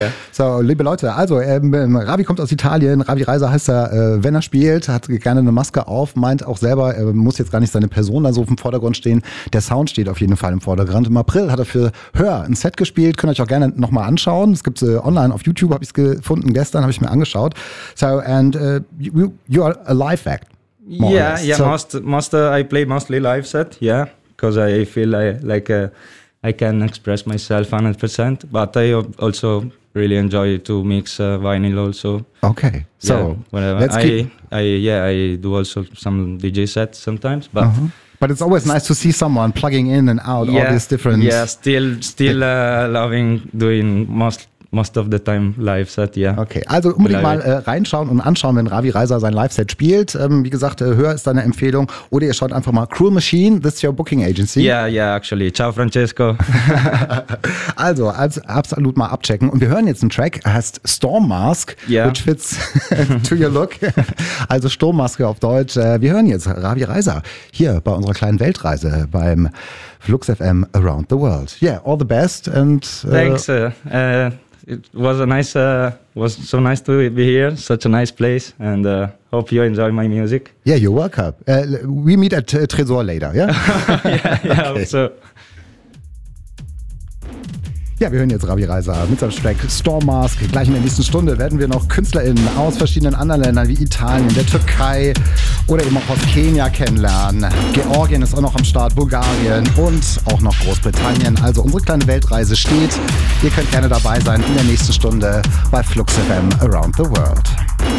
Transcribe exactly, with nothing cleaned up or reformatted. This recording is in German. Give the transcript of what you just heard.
So, liebe Leute, also ähm, Ravi kommt aus Italien, Ravi Reiser heißt er, äh, wenn er spielt, hat gerne eine Maske auf, meint auch selber, er muss jetzt gar nicht seine Person da so im Vordergrund stehen, der Sound steht auf jeden Fall im Vordergrund. Im April hat er für Hör ein Set gespielt, könnt ihr euch auch gerne nochmal anschauen, es gibt äh, online auf YouTube, habe ich es gefunden, gestern habe ich mir angeschaut. So, and uh, you, you are a live act. Yeah, yeah, so, most, most uh, I play mostly live set, yeah, because I feel I, like uh, I can express myself one hundred percent, but I also really enjoy to mix uh, vinyl also. Okay, so yeah, whatever. Let's I, keep... I, yeah, I do also some D J sets sometimes, but uh-huh. But it's always nice to see someone plugging in and out yeah, all these different. Yeah, still, still uh, loving doing most. Most of the time live set, ja. Yeah. Okay, also unbedingt mal äh, reinschauen und anschauen, wenn Ravi Reiser sein Live-Set spielt. Ähm, wie gesagt, äh, Hör ist deine Empfehlung. Oder ihr schaut einfach mal Cruel Machine, this is your booking agency. Yeah, yeah, actually. Ciao, Francesco. Also, als absolut mal abchecken. Und wir hören jetzt einen Track, heißt Storm Mask, yeah. which fits to your look. Also Sturmmaske auf Deutsch. Äh, wir hören jetzt Ravi Reiser hier bei unserer kleinen Weltreise beim Flux F M Around the World. Yeah, all the best. And, uh, Thanks. Uh, uh, It was a nice, uh, was so nice to be here. Such a nice place, and uh, hope you enjoy my music. Yeah, you're welcome. Uh, we meet at uh, Tresor later, yeah? yeah, yeah. Okay. So. Ja, wir hören jetzt Ravi Reiser mit seinem Track Storm Mask. Gleich in der nächsten Stunde werden wir noch KünstlerInnen aus verschiedenen anderen Ländern wie Italien, der Türkei oder eben auch aus Kenia kennenlernen. Georgien ist auch noch am Start, Bulgarien und auch noch Großbritannien. Also unsere kleine Weltreise steht. Ihr könnt gerne dabei sein in der nächsten Stunde bei Flux F M Around the World.